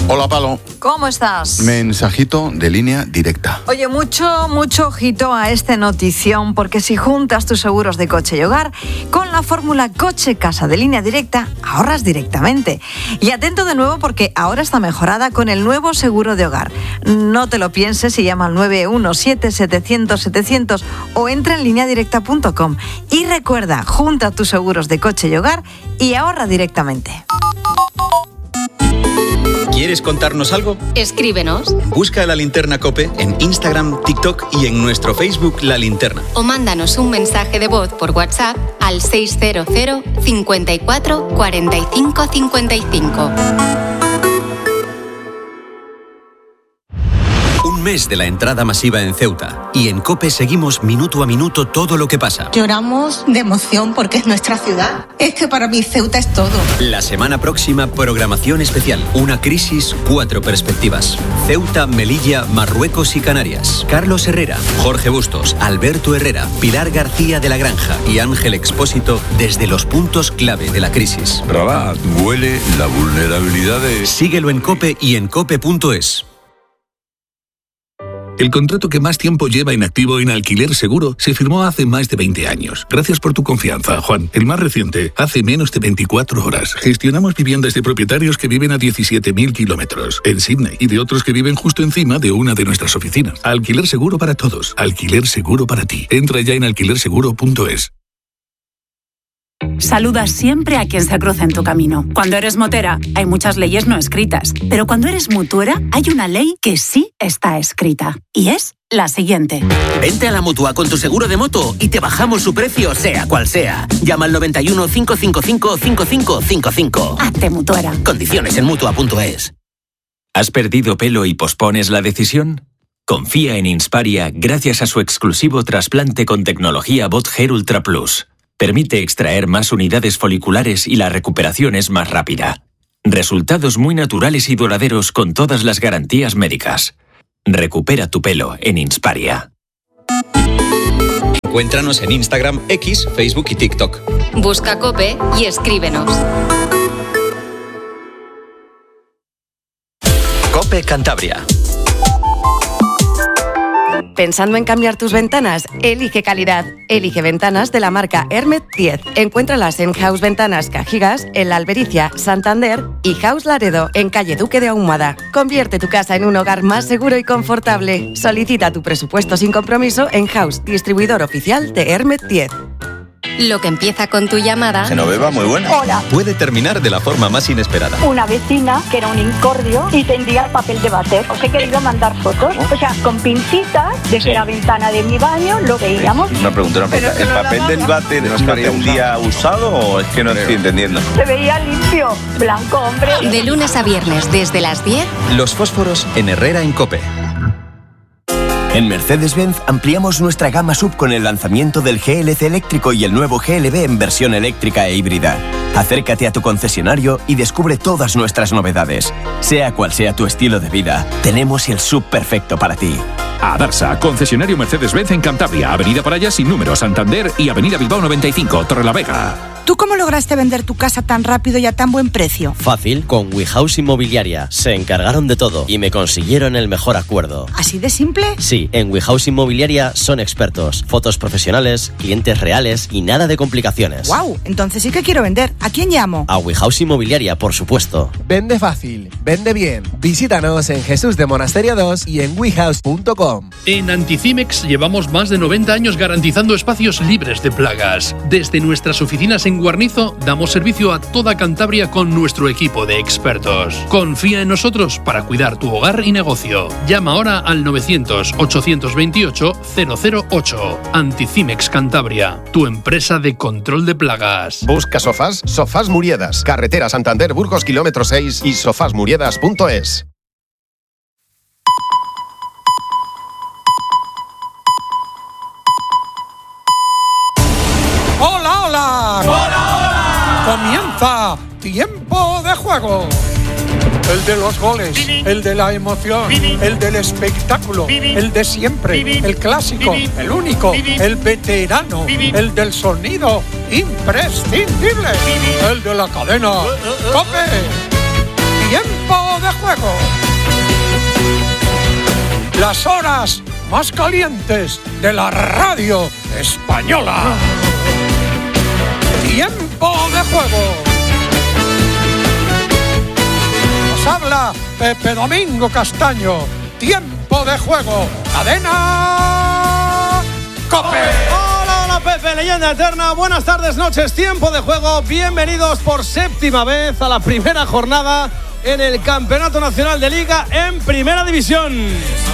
Hola, Palo. ¿Cómo estás? Mensajito de Línea Directa. Oye, mucho ojito a esta notición, porque si juntas tus seguros de coche y hogar con la fórmula Coche-Casa de Línea Directa, ahorras directamente. Y atento de nuevo, porque ahora está mejorada con el nuevo seguro de hogar. No te lo pienses y llama al 917-700-700 o entra en lineadirecta.com. Y recuerda, junta tus seguros de coche y hogar y ahorra directamente. ¿Quieres contarnos algo? Escríbenos. Busca La Linterna COPE en Instagram, TikTok y en nuestro Facebook La Linterna. O mándanos un mensaje de voz por WhatsApp al 600 54 45 55. Un mes de la entrada masiva en Ceuta y en COPE seguimos minuto a minuto todo lo que pasa. Lloramos de emoción porque es nuestra ciudad. Es que para mí Ceuta es todo. La semana próxima, programación especial. Una crisis, 4 perspectivas. Ceuta, Melilla, Marruecos y Canarias. Carlos Herrera, Jorge Bustos, Alberto Herrera, Pilar García de la Granja y Ángel Expósito desde los puntos clave de la crisis. Rabat, huele la vulnerabilidad de... Síguelo en COPE y en cope.es. El contrato que más tiempo lleva inactivo en Alquiler Seguro se firmó hace más de 20 años. Gracias por tu confianza, Juan. El más reciente, hace menos de 24 horas. Gestionamos viviendas de propietarios que viven a 17.000 kilómetros en Sydney y de otros que viven justo encima de una de nuestras oficinas. Alquiler Seguro para todos. Alquiler Seguro para ti. Entra ya en alquilerseguro.es. Saluda siempre a quien se cruza en tu camino. Cuando eres motera, hay muchas leyes no escritas. Pero cuando eres mutuera, hay una ley que sí está escrita. Y es la siguiente. Vente a la Mutua con tu seguro de moto y te bajamos su precio, sea cual sea. Llama al 91 555 5555. Hazte mutuera. Condiciones en Mutua.es. ¿Has perdido pelo y pospones la decisión? Confía en Insparia gracias a su exclusivo trasplante con tecnología Bot Hair Ultra Plus. Permite extraer más unidades foliculares y la recuperación es más rápida. Resultados muy naturales y duraderos con todas las garantías médicas. Recupera tu pelo en Insparia. Encuéntranos en Instagram, X, Facebook y TikTok. Busca COPE y escríbenos. COPE Cantabria. ¿Pensando en cambiar tus ventanas? Elige calidad. Elige ventanas de la marca Hermet 10. Encuéntralas en House Ventanas Cajigas, en La Albericia, Santander y House Laredo, en calle Duque de Ahumada. Convierte tu casa en un hogar más seguro y confortable. Solicita tu presupuesto sin compromiso en House, distribuidor oficial de Hermet 10. Lo que empieza con tu llamada... Genoveva, muy buena. Hola. Puede terminar de la forma más inesperada. Una vecina que era un incordio y tendía el papel de váter. Os he querido mandar fotos. O sea, con pincitas, desde la ventana de mi baño lo veíamos. Una pregunta. ¿El papel del váter no estaría un día usado o es que no estoy entendiendo? Se veía limpio, blanco, hombre. De lunes a viernes, desde las 10. Los fósforos en Herrera en COPE. En Mercedes-Benz ampliamos nuestra gama SUV con el lanzamiento del GLC eléctrico y el nuevo GLB en versión eléctrica e híbrida. Acércate a tu concesionario y descubre todas nuestras novedades. Sea cual sea tu estilo de vida, tenemos el SUV perfecto para ti. A Darsa, concesionario Mercedes-Benz en Cantabria, Avenida Paraya sin número, Santander y Avenida Bilbao 95, Torrelavega. ¿Tú cómo lograste vender tu casa tan rápido y a tan buen precio? Fácil, con WeHouse Inmobiliaria. Se encargaron de todo y me consiguieron el mejor acuerdo. ¿Así de simple? Sí, en WeHouse Inmobiliaria son expertos. Fotos profesionales, clientes reales y nada de complicaciones. ¡Wow! Entonces sí que quiero vender. ¿A quién llamo? A WeHouse Inmobiliaria, por supuesto. Vende fácil, vende bien. Visítanos en Jesús de Monasterio 2 y en wehouse.com. En Anticimex llevamos más de 90 años garantizando espacios libres de plagas. Desde nuestras oficinas en Guarnizo damos servicio a toda Cantabria con nuestro equipo de expertos. Confía en nosotros para cuidar tu hogar y negocio. Llama ahora al 900-828-008. Anticimex Cantabria, tu empresa de control de plagas. Busca sofás, Sofás Muriedas, carretera Santander Burgos kilómetro 6 y sofasmuriedas.es. ¡Hola, hola! ¡Hola, hola! Comienza Tiempo de Juego. El de los goles, el de la emoción, el del espectáculo, el de siempre, el clásico, el único, el veterano, el del sonido imprescindible, el de la cadena. ¡COPE! ¡Tiempo de Juego! las horas más calientes de la radio española. Tiempo de juego. Nos habla Pepe Domingo Castaño. Tiempo de juego. Cadena COPE. Hola Pepe, leyenda eterna. Buenas tardes, noches. Tiempo de juego. Bienvenidos por séptima vez a la primera jornada en el Campeonato Nacional de Liga en Primera División.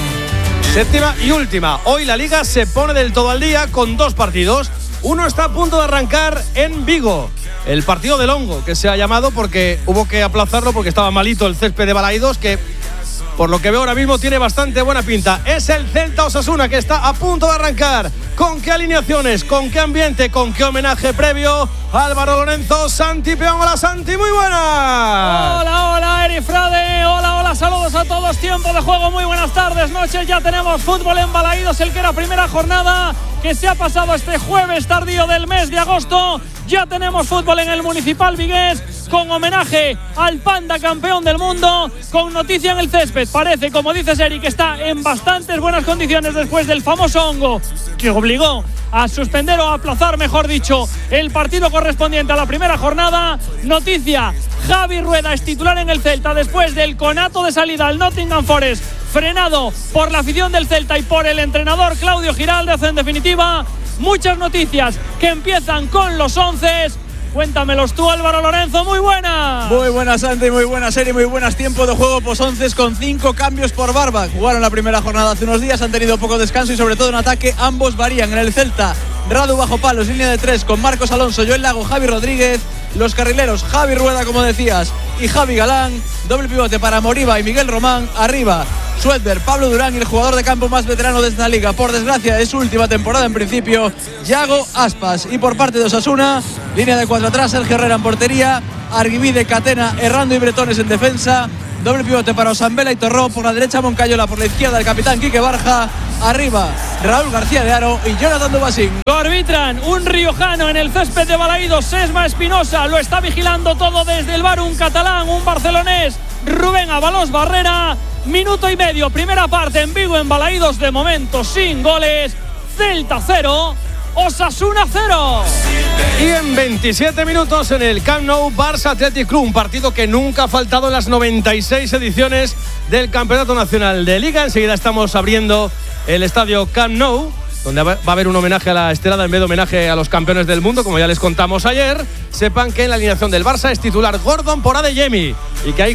Séptima y última. Hoy la Liga se pone del todo al día con dos partidos. Uno está a punto de arrancar en Vigo. El partido del Hongo, que se ha llamado porque hubo que aplazarlo porque estaba malito el césped de Balaídos, que por lo que veo ahora mismo tiene bastante buena pinta. Es el Celta Osasuna que está a punto de arrancar. ¿Con qué alineaciones? ¿Con qué ambiente? ¿Con qué homenaje previo? Álvaro Lorenzo, Santi Peón. Hola Santi, muy buenas. Hola, Eri Frade. Hola, saludos a todos. Tiempo de juego, muy buenas tardes, noches. Ya tenemos fútbol en Balaídos, el que era primera jornada que se ha pasado este jueves tardío del mes de agosto. Ya tenemos fútbol en el Municipal Vigués, con homenaje al Panda campeón del mundo, con noticia en el césped. Parece, como dices, Eric, que está en bastantes buenas condiciones después del famoso hongo que obligó a suspender o a aplazar, mejor dicho, el partido correspondiente a la primera jornada. Noticia, Javi Rueda es titular en el Celta después del conato de salida al Nottingham Forest, frenado por la afición del Celta y por el entrenador Claudio Giraldez. En definitiva, muchas noticias que empiezan con los 11. Cuéntamelos tú, Álvaro Lorenzo, muy buenas. Muy buenas, Santi, muy buenas, Eri, muy buenas. Tiempo de juego, pues 11 con 5 cambios por Barba. Jugaron la primera jornada hace unos días, han tenido poco descanso y sobre todo en ataque ambos varían. En el Celta, Radu bajo palos, línea de 3 con Marcos Alonso, Joel Lago, Javi Rodríguez. Los carrileros, Javi Rueda, como decías, y Javi Galán. Doble pivote para Moriba y Miguel Román. Arriba, Suedberg, Pablo Durán y el jugador de campo más veterano de esta liga, por desgracia es su última temporada en principio, Yago Aspas. Y por parte de Osasuna, línea de 4 atrás, Sergio Herrera en portería, Arguibide, Catena, Errando y Bretones en defensa. Doble pivote para Osambela y Torró, por la derecha Moncayola, por la izquierda el capitán Quique Barja. Arriba, Raúl García de Aro y Jonathan Dubasín. Lo arbitran un riojano en el césped de Balaídos, Sesma Espinosa. Lo está vigilando todo desde el bar un catalán, un barcelonés, Rubén Avalos Barrera. Minuto y medio, primera parte en Vigo, en Balaídos, de momento sin goles. Celta 0, Osasuna 0. Y en 27 minutos en el Camp Nou, Barça Athletic Club, un partido que nunca ha faltado en las 96 ediciones del Campeonato Nacional de Liga. Enseguida estamos abriendo el estadio Camp Nou, donde va a haber un homenaje a la Estelada en vez de homenaje a los campeones del mundo, como ya les contamos ayer. Sepan que en la alineación del Barça es titular Gordon por Adeyemi y que hay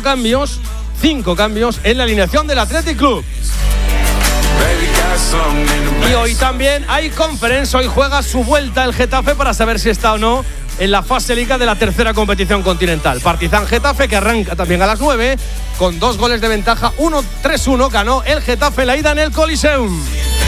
5 cambios en la alineación del Athletic Club. Y hoy también hay conferencia. Hoy juega su vuelta el Getafe para saber si está o no en la fase liga de la tercera competición continental. Partizan Getafe, que arranca también a las 9 con 2 goles de ventaja. 1-3-1 ganó el Getafe la ida en el Coliseum.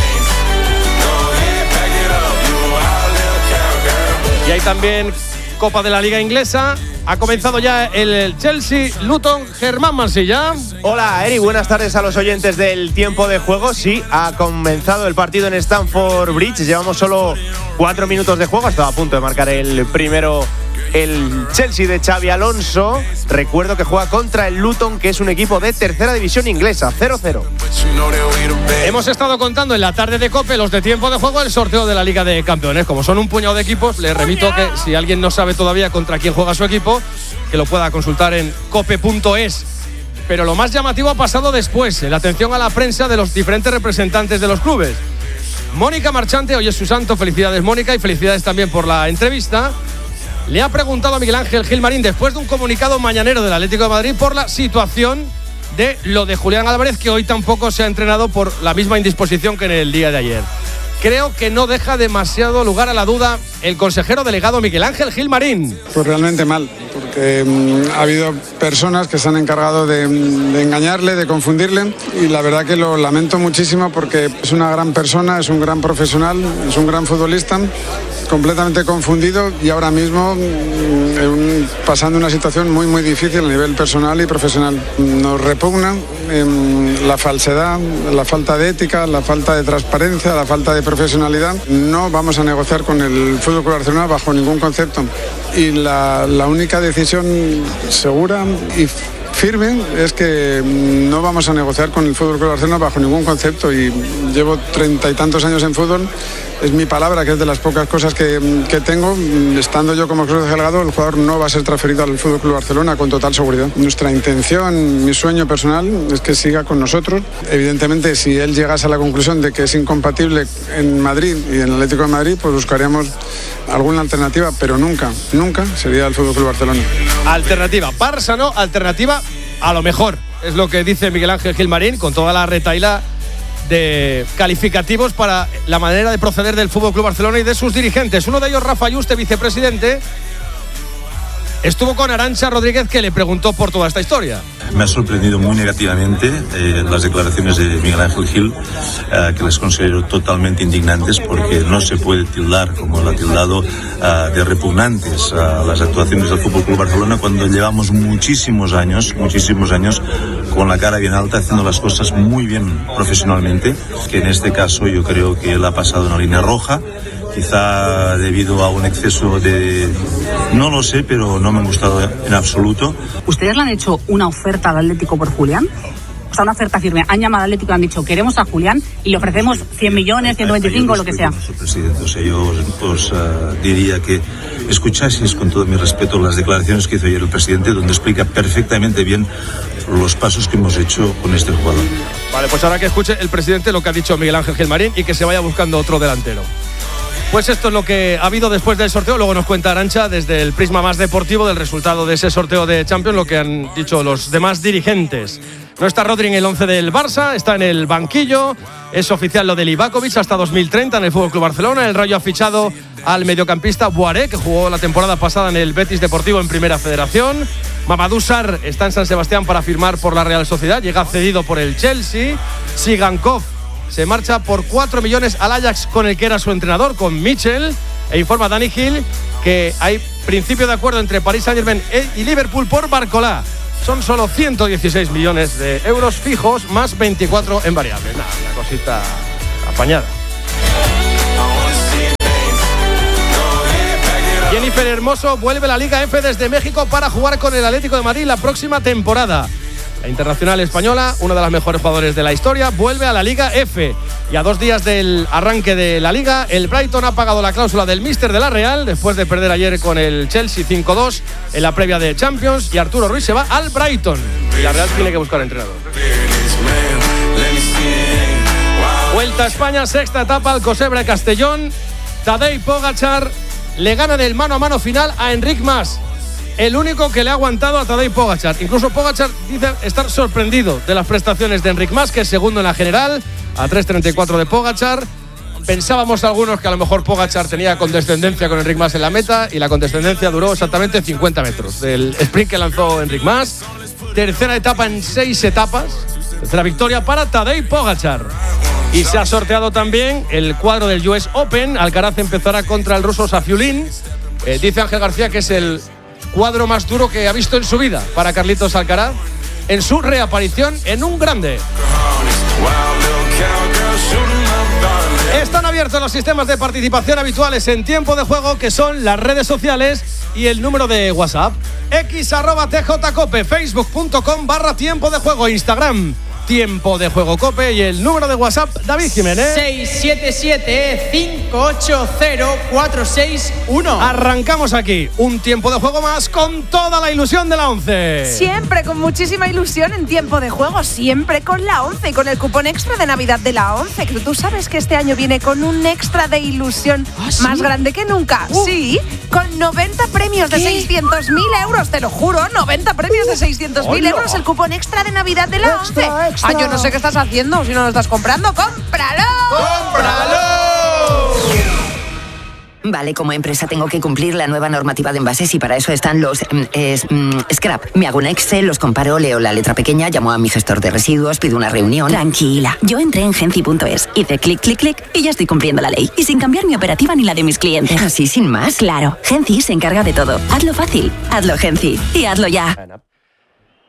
Y hay también Copa de la Liga Inglesa. Ha comenzado ya el Chelsea Luton. Germán Mansilla. Hola, Eri, buenas tardes a los oyentes del Tiempo de Juego. Sí, ha comenzado el partido en Stamford Bridge. Llevamos solo 4 minutos de juego. Estaba a punto de marcar el primero el Chelsea de Xabi Alonso. Recuerdo que juega contra el Luton, que es un equipo de tercera división inglesa. 0-0. Hemos estado contando en la tarde de COPE, los de Tiempo de Juego, el sorteo de la Liga de Campeones. Como son un puñado de equipos, les remito que si alguien no sabe todavía contra quién juega su equipo, que lo pueda consultar en cope.es. Pero lo más llamativo ha pasado después, la atención a la prensa de los diferentes representantes de los clubes. Mónica Marchante, hoy es su santo, felicidades Mónica, y felicidades también por la entrevista. Le ha preguntado a Miguel Ángel Gilmarín, después de un comunicado mañanero del Atlético de Madrid, por la situación de lo de Julián Álvarez, que hoy tampoco se ha entrenado por la misma indisposición que en el día de ayer. Creo que no deja demasiado lugar a la duda el consejero delegado Miguel Ángel Gilmarín. Pues realmente mal, porque ha habido personas que se han encargado de engañarle, de confundirle, y la verdad que lo lamento muchísimo porque es una gran persona, es un gran profesional, es un gran futbolista, completamente confundido y ahora mismo pasando una situación muy muy difícil a nivel personal y profesional. Nos repugna la falsedad, la falta de ética, la falta de transparencia, la falta de profesionalidad. No vamos a negociar con el Fútbol Club Barcelona bajo ningún concepto, y la única decisión segura y firme es que no vamos a negociar con el Fútbol Club Barcelona bajo ningún concepto, y llevo 30 y tantos años en fútbol. Es mi palabra, que es de las pocas cosas que tengo. Estando yo como Cruz Delgado, el jugador no va a ser transferido al Fútbol Club Barcelona con total seguridad. Nuestra intención, mi sueño personal, es que siga con nosotros. Evidentemente, si él llegase a la conclusión de que es incompatible en Madrid y en el Atlético de Madrid, pues buscaríamos alguna alternativa, pero nunca sería el Fútbol Club Barcelona. Alternativa, Barça no, alternativa a lo mejor. Es lo que dice Miguel Ángel Gilmarín, con toda la retahíla de calificativos para la manera de proceder del Fútbol Club Barcelona y de sus dirigentes. Uno de ellos, Rafa Yuste, vicepresidente, estuvo con Arantxa Rodríguez, que le preguntó por toda esta historia. Me ha sorprendido muy negativamente las declaraciones de Miguel Ángel Gil, que les considero totalmente indignantes, porque no se puede tildar, como lo ha tildado, de repugnantes a las actuaciones del Fútbol Club Barcelona, cuando llevamos muchísimos años con la cara bien alta, haciendo las cosas muy bien profesionalmente, que en este caso yo creo que él ha pasado una línea roja, quizá debido a un exceso de... no lo sé, pero no me ha gustado en absoluto. ¿Ustedes le han hecho una oferta al Atlético por Julián? O sea, una oferta firme. Han llamado al Atlético y han dicho, queremos a Julián y le ofrecemos 100 millones, 125, lo que sea. Presidente, o sea, yo os diría que escuchaseis con todo mi respeto las declaraciones que hizo ayer el presidente, donde explica perfectamente bien los pasos que hemos hecho con este jugador. Vale, pues ahora que escuche el presidente lo que ha dicho Miguel Ángel Gilmarín y que se vaya buscando otro delantero. Pues esto es lo que ha habido después del sorteo. Luego nos cuenta Arantxa desde el prisma más deportivo del resultado de ese sorteo de Champions, lo que han dicho los demás dirigentes. No está Rodri en el 11 del Barça, está en el banquillo. Es oficial lo de Livakovic hasta 2030 en el FC Barcelona. El Rayo ha fichado al mediocampista Boiré, que jugó la temporada pasada en el Betis Deportivo en Primera Federación. Mamadou Sarr está en San Sebastián para firmar por la Real Sociedad. Llega cedido por el Chelsea. Sigankov se marcha por 4 millones al Ajax, con el que era su entrenador, con Mitchell. E informa Dani Gil que hay principio de acuerdo entre Paris Saint-Germain y Liverpool por Barcolá. Son solo 116 millones de euros fijos más 24 en variables. Nada, una cosita apañada. Jennifer Hermoso vuelve a la Liga F desde México para jugar con el Atlético de Madrid la próxima temporada. La internacional española, una de las mejores jugadoras de la historia, vuelve a la Liga F. Y a 2 días del arranque de la Liga, el Brighton ha pagado la cláusula del míster de la Real después de perder ayer con el Chelsea 5-2 en la previa de Champions, y Arturo Ruiz se va al Brighton. Y la Real tiene que buscar entrenador. Vuelta a España, sexta etapa, Alcocebre Castellón. Tadej Pogačar le gana en el mano a mano final a Enric Mas, el único que le ha aguantado a Tadej Pogačar. Incluso Pogačar dice estar sorprendido de las prestaciones de Enric Mas, que es segundo en la general, a 3.34 de Pogačar. Pensábamos algunos que a lo mejor Pogačar tenía condescendencia con Enric Mas en la meta, y la condescendencia duró exactamente 50 metros del sprint que lanzó Enric Mas. Tercera etapa en 6 etapas, tercera victoria para Tadej Pogačar. Y se ha sorteado también el cuadro del US Open. Alcaraz empezará contra el ruso Safiulin. Dice Ángel García que es el cuadro más duro que ha visto en su vida para Carlitos Alcaraz en su reaparición en un grande. Están abiertos los sistemas de participación habituales en Tiempo de Juego, que son las redes sociales y el número de WhatsApp. X@TJCope, Facebook.com/Tiempo de Juego, Instagram Tiempo de Juego Cope, y el número de WhatsApp, David Jiménez. 677-580-461. Arrancamos aquí un Tiempo de Juego más con toda la ilusión de la 11. Siempre con muchísima ilusión en Tiempo de Juego, siempre con la 11 y con el cupón extra de Navidad de la 11. Que tú sabes que este año viene con un extra de ilusión más grande que nunca. Sí, con 90 premios de 600.000 euros, te lo juro, 90 premios de 600.000 euros, el cupón extra de Navidad de la 11. Ah, yo no sé qué estás haciendo, si no lo estás comprando, ¡cómpralo! ¡Cómpralo! Vale, como empresa tengo que cumplir la nueva normativa de envases, y para eso están los scrap. Me hago un Excel, los comparo, leo la letra pequeña, llamo a mi gestor de residuos, pido una reunión. Tranquila, yo entré en Genci.es, hice clic, clic, clic y ya estoy cumpliendo la ley. Y sin cambiar mi operativa ni la de mis clientes. Así, sin más. Claro, Genci se encarga de todo. Hazlo fácil, hazlo Genci y hazlo ya.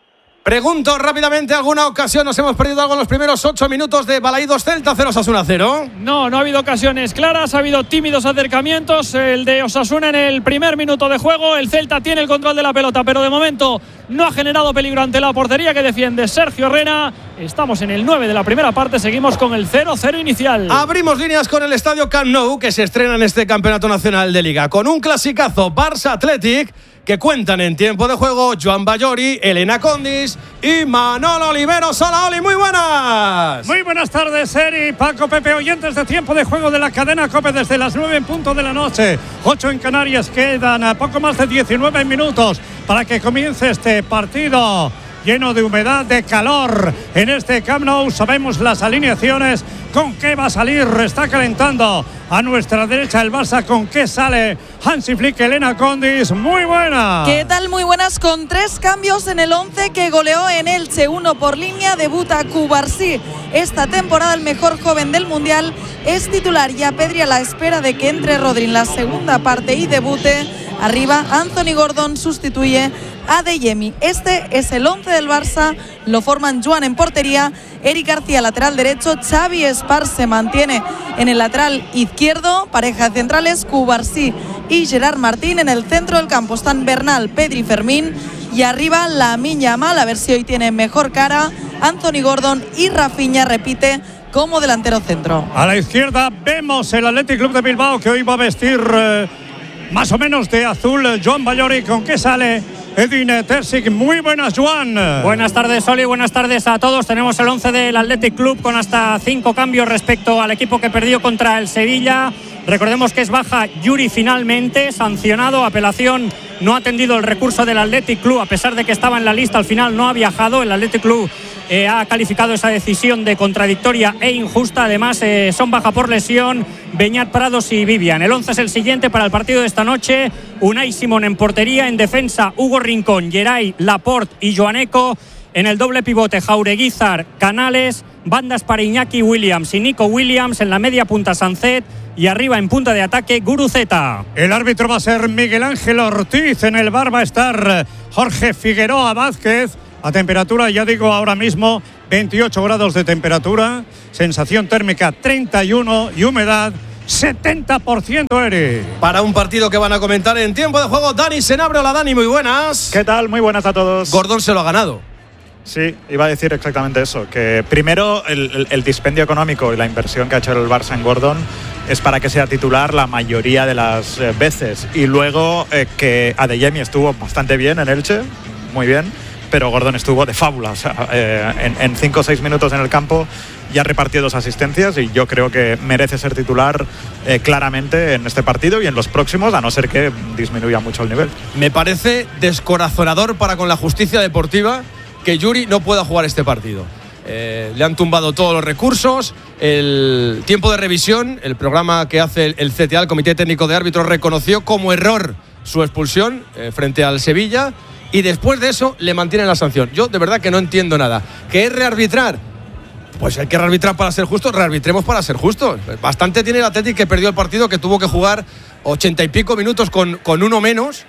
Pregunto rápidamente, ¿alguna ocasión nos hemos perdido algo en los primeros 8 minutos de Balaídos Celta 0 Osasuna 0? No ha habido ocasiones claras, ha habido tímidos acercamientos. El de Osasuna en el primer minuto de juego. El Celta tiene el control de la pelota, pero de momento no ha generado peligro ante la portería que defiende Sergio Herrera. Estamos en el 9 de la primera parte, seguimos con el 0-0 inicial. Abrimos líneas con el estadio Camp Nou, que se estrena en este campeonato nacional de Liga, con un clasicazo Barça Athletic, que cuentan en tiempo de juego Joan Ballori, Elena Condis y Manolo Oliveros. Hola, Oli, muy buenas. Muy buenas tardes, Eri, Paco, Pepe, oyentes de tiempo de juego de la cadena COPE desde las 9 en punto de la noche. 8 en Canarias, quedan a poco más de 19 minutos para que comience este partido lleno de humedad, de calor en este Camp Nou. Sabemos las alineaciones, con qué va a salir. Está calentando a nuestra derecha el Barça. ¿Con qué sale Hansi Flick? Elena Condis, muy buena. ¿Qué tal? Muy buenas, con 3 cambios en el 11 que goleó en Elche. 1 por línea, debuta Cubarsí. Esta temporada el mejor joven del Mundial es titular, y a Pedri a la espera de que entre Rodri en la segunda parte y debute. Arriba, Anthony Gordon sustituye a Adeyemi. Este es el 11 del Barça. Lo forman Joan en portería, Eric García lateral derecho, Xavi Espar se mantiene en el lateral izquierdo, pareja de centrales Cubarsí y Gerard Martín. En el centro del campo están Bernal, Pedri, Fermín, y arriba Lamine Yamal, a ver si hoy tiene mejor cara, Anthony Gordon, y Rafinha repite como delantero centro. A la izquierda vemos el Athletic Club de Bilbao, que hoy va a vestir más o menos de azul. Joan Ballori, ¿con qué sale Edin Terzic? Muy buenas, Joan. Buenas tardes, Oli, buenas tardes a todos. Tenemos el 11 del Athletic Club con hasta 5 cambios respecto al equipo que perdió contra el Sevilla. Recordemos que es baja Yuri finalmente, sancionado, apelación, no ha atendido el recurso del Athletic Club, a pesar de que estaba en la lista, al final no ha viajado. El Athletic Club ha calificado esa decisión de contradictoria e injusta. Además, son baja por lesión Beñat Prados y Vivian. El 11 es el siguiente para el partido de esta noche: Unai Simón en portería, en defensa Hugo Rincón, Geray, Laporte y Joaneco. En el doble pivote Jaureguizar, Canales, bandas para Iñaki Williams y Nico Williams. En la media punta Sancet, y arriba en punta de ataque Guruceta. El árbitro va a ser Miguel Ángel Ortiz. En el bar va a estar Jorge Figueroa Vázquez. A temperatura, ya digo, ahora mismo 28 grados de temperatura, sensación térmica 31 y humedad 70%, Eri. Para un partido que van a comentar en tiempo de juego, Dani Senabre. Hola, Dani, muy buenas. ¿Qué tal? Muy buenas a todos. Gordon se lo ha ganado. Sí, iba a decir exactamente eso, que primero el dispendio económico y la inversión que ha hecho el Barça en Gordon es para que sea titular la mayoría de las veces, y luego que Adeyemi estuvo bastante bien en Elche, muy bien, pero Gordon estuvo de fábula. O sea, en 5 o 6 minutos en el campo ya repartió 2 asistencias, y yo creo que merece ser titular claramente en este partido y en los próximos, a no ser que disminuya mucho el nivel. Me parece descorazonador para con la justicia deportiva que Yuri no pueda jugar este partido. Le han tumbado todos los recursos. El tiempo de revisión, el programa que hace el CTA, el Comité Técnico de Árbitros, reconoció como error su expulsión frente al Sevilla, y después de eso le mantienen la sanción. Yo de verdad que no entiendo nada. ¿Qué es rearbitrar? Pues hay que rearbitrar para ser justos, rearbitremos para ser justos. Bastante tiene el Athletic, que perdió el partido, que tuvo que jugar 80 y pico minutos con uno menos,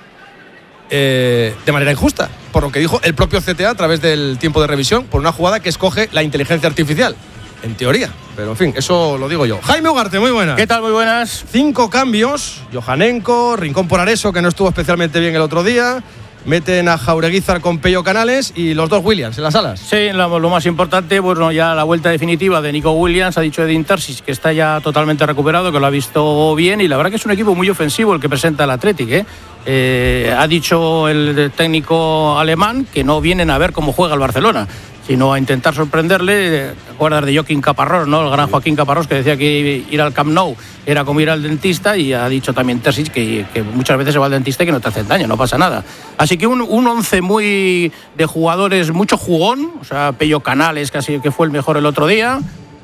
de manera injusta, por lo que dijo el propio CTA a través del tiempo de revisión, por una jugada que escoge la inteligencia artificial, en teoría. Pero en fin, eso lo digo yo. Jaime Ugarte, muy buenas. ¿Qué tal? Muy buenas. 5 cambios: Johanenko, Rincón por Areso, que no estuvo especialmente bien el otro día. Meten a Jaureguizar con Pello Canales y los 2 Williams en las alas. Sí, lo más importante, bueno, ya la vuelta definitiva de Nico Williams. Ha dicho Edin Terzic que está ya totalmente recuperado, que lo ha visto bien, y la verdad que es un equipo muy ofensivo el que presenta el Athletic, ha dicho el técnico alemán que no vienen a ver cómo juega el Barcelona, sino a intentar sorprenderle. ¿Te acuerdas de Joaquín Caparrós, no? El gran Joaquín Caparrós, que decía que ir al Camp Nou era como ir al dentista, y ha dicho también Terzic que muchas veces se va al dentista y que no te hacen daño, no pasa nada. Así que un 11 muy de jugadores, mucho jugón, o sea, Pello Canales casi que fue el mejor el otro día.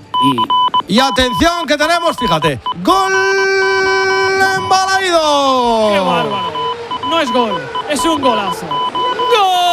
Y atención, que tenemos, fíjate, gol en Balaídos. ¡Qué bárbaro! No es gol, es un golazo. ¡Gol!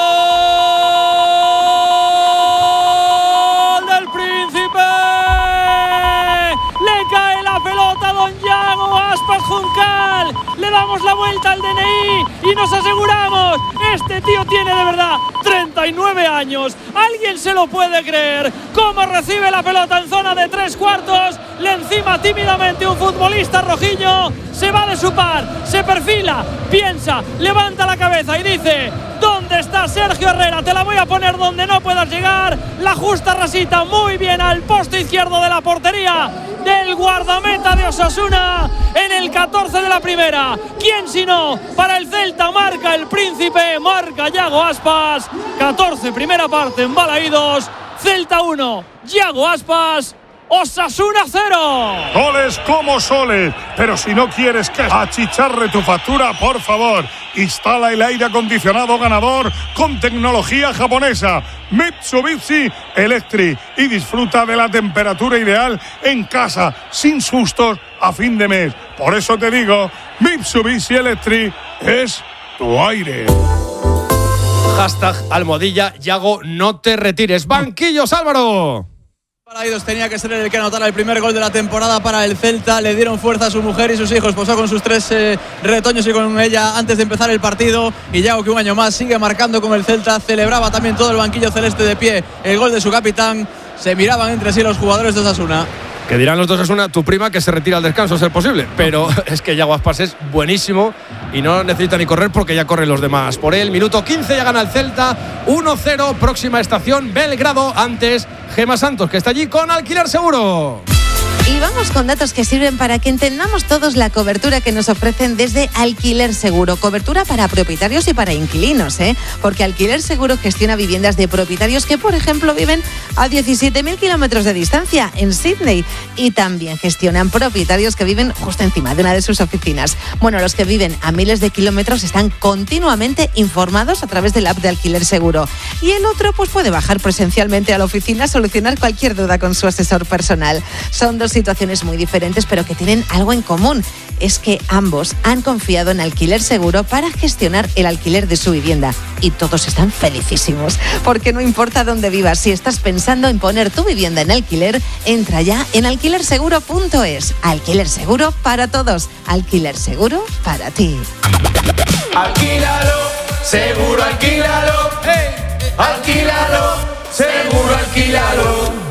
Cae la pelota Don Yago Aspas Juncal, le damos la vuelta al DNI y nos aseguramos, este tío tiene de verdad 30 39 años. ¿Alguien se lo puede creer? ¿Cómo recibe la pelota en zona de 3/4? Le encima tímidamente un futbolista rojillo. Se va de su par, se perfila, piensa, levanta la cabeza y dice: ¿dónde está Sergio Herrera? Te la voy a poner donde no puedas llegar. La justa rasita muy bien al poste izquierdo de la portería del guardameta de Osasuna en el 14 de la primera. ¿Quién si no? Para el Celta marca el Príncipe, marca Yago Aspas. 14 primera parte en Balaídos. Celta 1, Yago Aspas, Osasuna 0. Goles como soles, pero si no quieres que achicharre tu factura, por favor, instala el aire acondicionado ganador con tecnología japonesa Mitsubishi Electric y disfruta de la temperatura ideal en casa, sin sustos a fin de mes. Por eso te digo, Mitsubishi Electric es tu aire. Hashtag almohadilla Yago, no te retires. Banquillos, Álvaro. Balaídos tenía que ser el que anotara el primer gol de la temporada para el Celta. Le dieron fuerza a su mujer y sus hijos. Posó con sus 3 retoños y con ella antes de empezar el partido. Y Yago, que un año más sigue marcando con el Celta. Celebraba también todo el banquillo celeste de pie el gol de su capitán. Se miraban entre sí los jugadores de Osasuna. Que dirán los dos Osasuna, tu prima que se retira al descanso, a ser posible. Pero es que Yago Aspas es buenísimo y no necesita ni correr porque ya corren los demás por él. Minuto 15, ya gana el Celta. 1-0, próxima estación Belgrado. Antes, Gema Santos, que está allí con Alquiler Seguro. Y vamos con datos que sirven para que entendamos todos la cobertura que nos ofrecen desde Alquiler Seguro. Cobertura para propietarios y para inquilinos, porque Alquiler Seguro gestiona viviendas de propietarios que, por ejemplo, viven a 17.000 kilómetros de distancia en Sydney. Y también gestionan propietarios que viven justo encima de una de sus oficinas. Bueno, los que viven a miles de kilómetros están continuamente informados a través del app de Alquiler Seguro. Y el otro pues puede bajar presencialmente a la oficina a solucionar cualquier duda con su asesor personal. Son dos situaciones muy diferentes, pero que tienen algo en común. Es que ambos han confiado en Alquiler Seguro para gestionar el alquiler de su vivienda. Y todos están felicísimos. Porque no importa dónde vivas, si estás pensando en poner tu vivienda en alquiler, entra ya en alquilerseguro.es. Alquiler Seguro para todos. Alquiler Seguro para ti. Alquílalo, seguro alquílalo. Alquílalo, seguro alquílalo.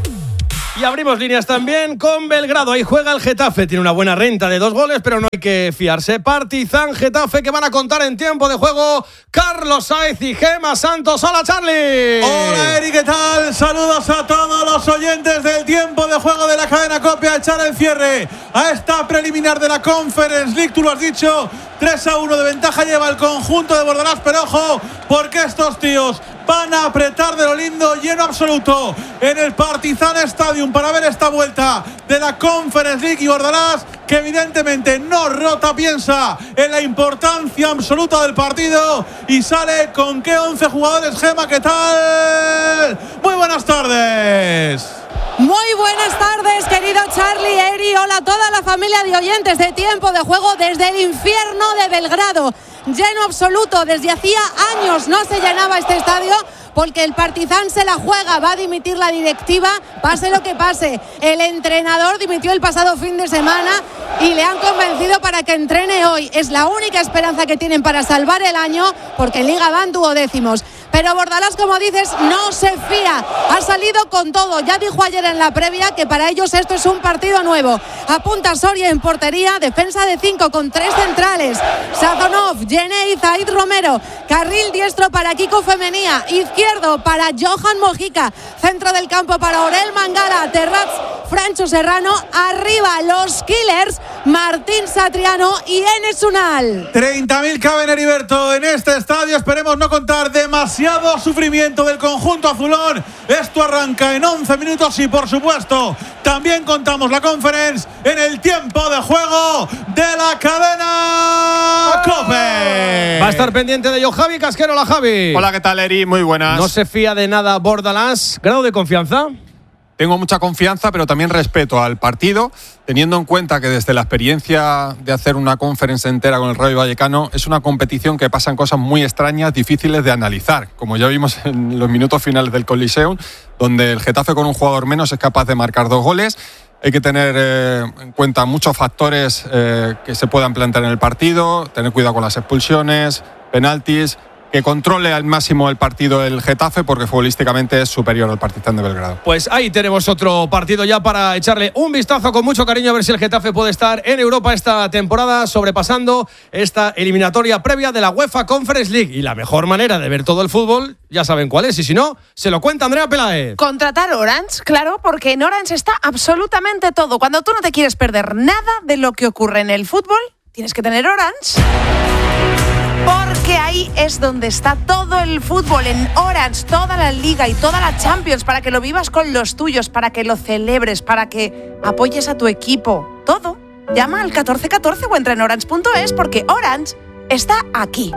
Y abrimos líneas también con Belgrado. Ahí juega el Getafe. Tiene una buena renta de 2 goles, pero no hay que fiarse. Partizan Getafe, que van a contar en tiempo de juego Carlos Saez y Gema Santos. ¡Hola, Charlie! Hola, Eri, ¿qué tal? Saludos a todos los oyentes del tiempo de juego de la cadena COPE. A echar el cierre a esta preliminar de la Conference League. Tú lo has dicho, 3-1 de ventaja lleva el conjunto de Bordalás, pero ojo, porque estos tíos van a apretar de lo lindo, lleno absoluto en el Partizan Stadium para ver esta vuelta de la Conference League. Y Bordalás, que evidentemente no rota, piensa en la importancia absoluta del partido y sale con qué 11 jugadores. Gema, ¿qué tal? Muy buenas tardes. Muy buenas tardes, querido Charlie, Eri. Hola a toda la familia de oyentes de Tiempo de Juego desde el infierno de Belgrado. Lleno absoluto, desde hacía años no se llenaba este estadio porque el Partizan se la juega, va a dimitir la directiva, pase lo que pase. El entrenador dimitió el pasado fin de semana y le han convencido para que entrene hoy. Es la única esperanza que tienen para salvar el año porque en Liga van duodécimos. Pero Bordalás, como dices, no se fía. Ha salido con todo. Ya dijo ayer en la previa que para ellos esto es un partido nuevo. Apunta Soria en portería, defensa de 5 con 3 centrales. Sazonov, Jenei, Zaid Romero. Carril diestro para Kiko Femenía. Izquierdo para Johan Mojica. Centro del campo para Orel Mangala. Terraz, Francho Serrano. Arriba los Killers, Martín Satriano y Enes Unal. 30.000 caben, Heriberto, en este estadio. Esperemos no contar demasiado sufrimiento del conjunto azulón. Esto arranca en 11 minutos y, por supuesto, también contamos la Conference en el tiempo de juego de la cadena COPE. Va a estar pendiente de ello Javi Casquero. Hola, Javi. Hola, ¿qué tal, Eri? Muy buenas. No se fía de nada Bordalás. ¿Grado de confianza? Tengo mucha confianza, pero también respeto al partido, teniendo en cuenta que desde la experiencia de hacer una conferencia entera con el Rayo Vallecano, es una competición que pasan cosas muy extrañas, difíciles de analizar, como ya vimos en los minutos finales del Coliseum, donde el Getafe con un jugador menos es capaz de marcar 2 goles. Hay que tener en cuenta muchos factores que se puedan plantear en el partido, tener cuidado con las expulsiones, penaltis. que controle al máximo el partido el Getafe, porque futbolísticamente es superior al Partizan de Belgrado. Pues ahí tenemos otro partido ya para echarle un vistazo con mucho cariño a ver si el Getafe puede estar en Europa esta temporada, sobrepasando esta eliminatoria previa de la UEFA Conference League. Y la mejor manera de ver todo el fútbol, ya saben cuál es, y si no, se lo cuenta Andrea Peláez. Contratar Orange, claro, porque en Orange está absolutamente todo. Cuando tú no te quieres perder nada de lo que ocurre en el fútbol, tienes que tener Orange. Porque ahí es donde está todo el fútbol, en Orange, toda la Liga y toda la Champions, para que lo vivas con los tuyos, para que lo celebres, para que apoyes a tu equipo. Todo. Llama al 1414 o entra en orange.es porque Orange está aquí.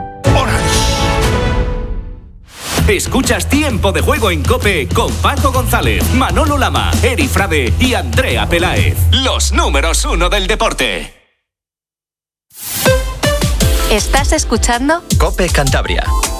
Escuchas Tiempo de Juego en COPE con Paco González, Manolo Lama, Eri Frade y Andrea Peláez. Los números 1 del deporte. ¿Estás escuchando? COPE Cantabria.